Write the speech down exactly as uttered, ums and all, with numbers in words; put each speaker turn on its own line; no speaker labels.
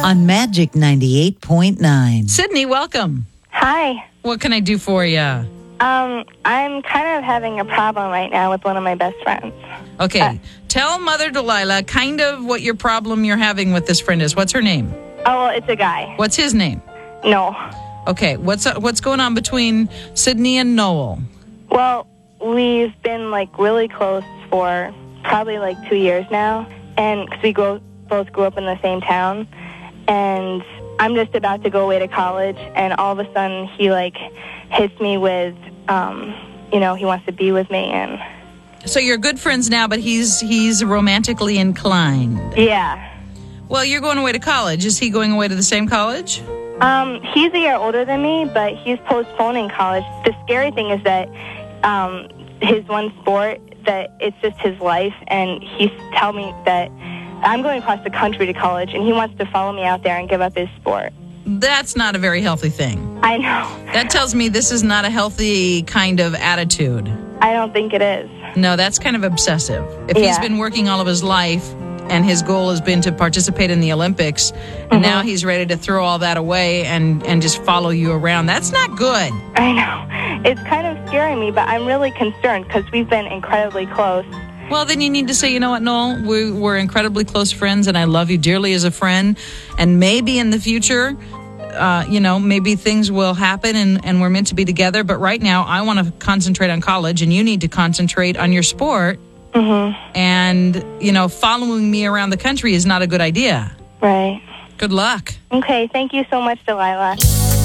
on Magic ninety-eight point nine.
Sydney, welcome.
Hi.
What can I do for you?
Um, I'm kind of having a problem right now with one of my best friends.
Okay,
Uh,
tell Mother Delilah kind of what your problem you're having with this friend is. What's her name?
Oh, well, it's a guy.
What's his name?
No.
Okay, what's uh, what's going on between Sydney and Noel?
Well, we've been, like, really close for probably, like, two years now. And because we grow, both grew up in the same town. And I'm just about to go away to college. And all of a sudden, he, like, hits me with, um, you know, he wants to be with me. And
So you're good friends now, but he's he's romantically inclined.
yeah.
Well, you're going away to college. Is he going away to the same college?
Um, he's a year older than me, but he's postponing college. The scary thing is that um, his one sport, that it's just his life, and he's telling me that I'm going across the country to college, and he wants to follow me out there and give up his sport.
That's not a very healthy thing.
I know.
That tells me this is not a healthy kind of attitude.
I don't think it is.
No, that's kind of obsessive. If he's
Yeah.
been working all of his life and his goal has been to participate in the Olympics, and now he's ready to throw all that away and, and just follow you around, that's not good.
I know. It's kind of scaring me, but I'm really concerned because we've been incredibly close.
Well, then you need to say, you know what, Noel, we, we're incredibly close friends, and I love you dearly as a friend, and maybe in the future, uh, you know, maybe things will happen and, and we're meant to be together, but right now I want to concentrate on college, and you need to concentrate on your sport.
Mm-hmm.
And, you know, following me around the country is not a good idea.
Right.
Good luck.
Okay, thank you so much, Delilah.